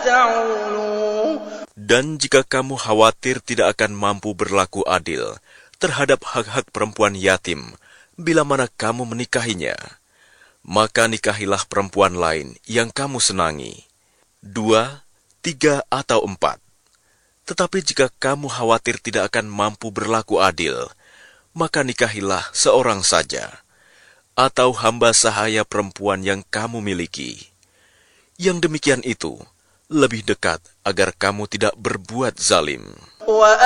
تعولوا. Dan jika kamu khawatir tidak akan mampu berlaku adil terhadap hak-hak perempuan yatim, bila mana kamu menikahinya, maka nikahilah perempuan lain yang kamu senangi, 2, 3, atau 4. Tetapi jika kamu khawatir tidak akan mampu berlaku adil, maka nikahilah seorang saja, atau hamba sahaya perempuan yang kamu miliki. Yang demikian itu lebih dekat agar kamu tidak berbuat zalim.